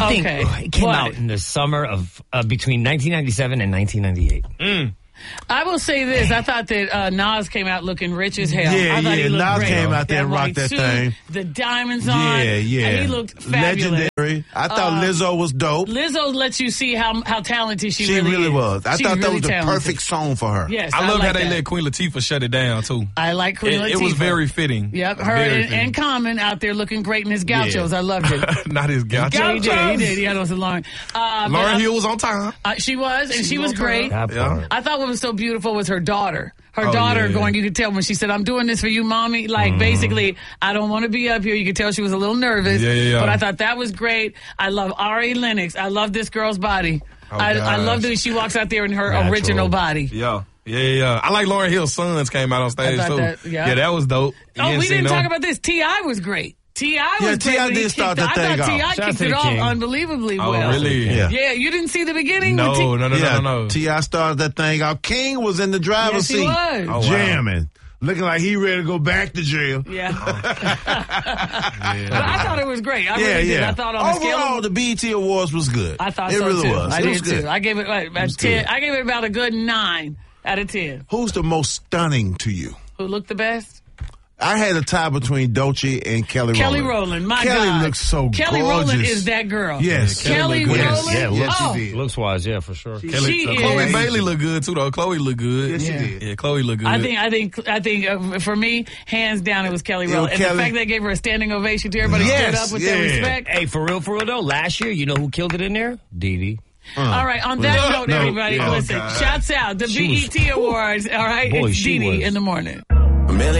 I think it came out in the summer of between 1997 and 1998. I will say this. I thought that Nas came out looking rich as hell. Yeah, I thought he looked Nas great. came out there and rocked that suit, thing. The diamonds on. Yeah. And he looked fabulous. Legendary. I thought Lizzo was dope. Lizzo lets you see how talented she She really is. was. I She's thought that really was the talented. perfect song for her. Yes, I love like how they that. let Queen Latifah shut it down, too. I like Queen Latifah. It was very fitting. Yep, her and Common out there looking great in his gauchos. I loved it. Not his gauchos. Yeah, he did. He had on some long. Lauryn Hill was on time. She was, and she was great. Yeah. I thought what was so beautiful was her daughter. Her daughter going, you could tell when she said, I'm doing this for you, mommy. Like, basically, I don't want to be up here. You could tell she was a little nervous. Yeah. But I thought that was great. I love Ari Lennox. I love this girl's body. I love that she walks out there in her original body. Yeah. I like Lauryn Hill's sons came out on stage, too. That was dope. We didn't talk about this. T.I. was great. T.I. was great. T.I. did start the thing off. I thought T.I. kicked it off unbelievably well. Oh, really? Yeah, you didn't see the beginning? No. T.I. started that thing out. King was in the driver's seat. Yes, he was. Jamming. Looking like he ready to go back to jail. Yeah. But I thought it was great. I really did. I thought on the scale overall, the BET Awards was good. I thought it so, really too. was. I It was did, good. too. I gave it about 10. I gave it about a good 9 out of 10. Who's the most stunning to you? Who looked the best? I had a tie between Dolce and Kelly Rowland. Kelly Rowland, my Kelly God. looks so Kelly gorgeous. Rowland is that girl. Yes. Kelly Rowland. Yeah, Looks wise, yeah, for sure. She Chloe is. Bailey looked good, too, though. Chloe looked good. Yes, she did. Yeah, Chloe looked good. I think for me, hands down, it was Kelly Rowland. And the fact they gave her a standing ovation to everybody stood up with their respect. Hey, for real, though, last year, you know who killed it in there? Dee Dee. All right, on that note, everybody, listen, God. shouts out. The BET Awards, all right? Boy, it's she Dee Dee was. in the morning.